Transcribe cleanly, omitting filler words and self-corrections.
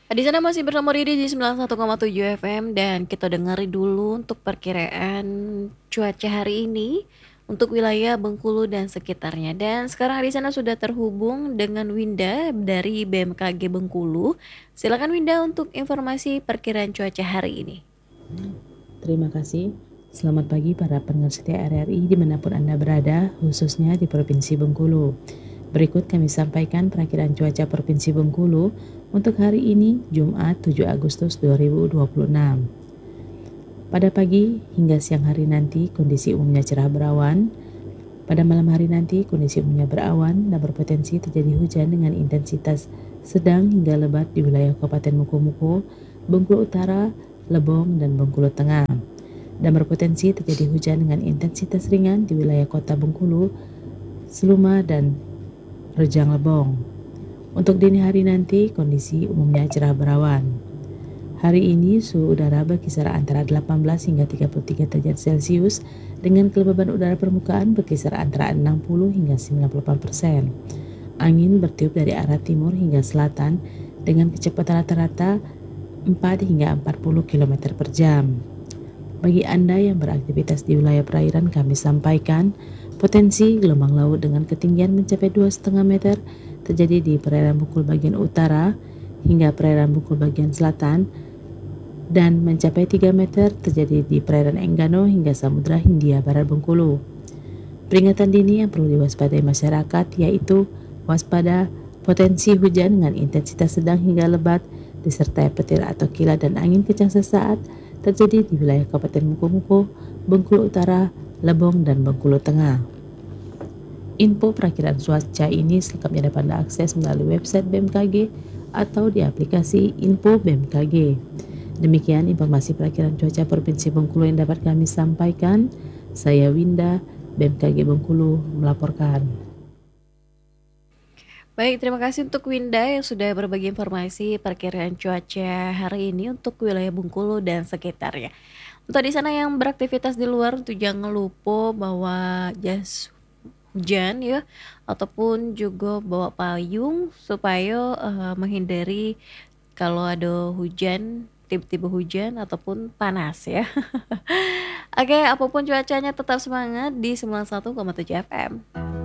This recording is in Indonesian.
Di sana masih bersama Riri di 91,7 FM dan kita dengerin dulu untuk perkiraan cuaca hari ini untuk wilayah Bengkulu dan sekitarnya. Dan sekarang di sana sudah terhubung dengan Winda dari BMKG Bengkulu. Silakan Winda untuk informasi perkiraan cuaca hari ini. Terima kasih. Selamat pagi para pendengar setia RRI dimanapun Anda berada, khususnya di Provinsi Bengkulu. Berikut kami sampaikan perakiraan cuaca Provinsi Bengkulu untuk hari ini, Jumat 7 Agustus 2026. Pada pagi hingga siang hari nanti, kondisi umumnya cerah berawan. Pada malam hari nanti, kondisi umumnya berawan dan berpotensi terjadi hujan dengan intensitas sedang hingga lebat di wilayah Kabupaten Muko-Muko, Bengkulu Utara, Lebong, dan Bengkulu Tengah. Dan berpotensi terjadi hujan dengan intensitas ringan di wilayah kota Bengkulu, Seluma, dan Rejang Lebong. Untuk dini hari nanti, kondisi umumnya cerah berawan. Hari ini suhu udara berkisar antara 18 hingga 33 derajat Celcius dengan kelembaban udara permukaan berkisar antara 60 hingga 98%. Angin bertiup dari arah timur hingga selatan dengan kecepatan rata-rata 4 hingga 40 km per jam. Bagi Anda yang beraktivitas di wilayah perairan, kami sampaikan potensi gelombang laut dengan ketinggian mencapai 2,5 meter terjadi di perairan Bengkulu bagian utara hingga perairan Bengkulu bagian selatan dan mencapai 3 meter terjadi di perairan Enggano hingga Samudra Hindia Barat Bengkulu. Peringatan dini yang perlu diwaspadai masyarakat yaitu waspada potensi hujan dengan intensitas sedang hingga lebat disertai petir atau kilat dan angin kencang sesaat terjadi di wilayah Kabupaten Muko-Muko, Bengkulu Utara, Lebong, dan Bengkulu Tengah. Info perakiraan cuaca ini selengkapnya dapat Anda akses melalui website BMKG atau di aplikasi Info BMKG. Demikian informasi perakiraan cuaca Provinsi Bengkulu yang dapat kami sampaikan. Saya Winda, BMKG Bengkulu melaporkan. Baik, terima kasih untuk Winda yang sudah berbagi informasi perkiraan cuaca hari ini untuk wilayah Bengkulu dan sekitarnya. Untuk di sana yang beraktivitas di luar tuh jangan lupa bawa jas hujan ya ataupun juga bawa payung supaya menghindari kalau ada hujan, tiba-tiba hujan ataupun panas ya. Oke, apapun cuacanya tetap semangat di 91,7 FM.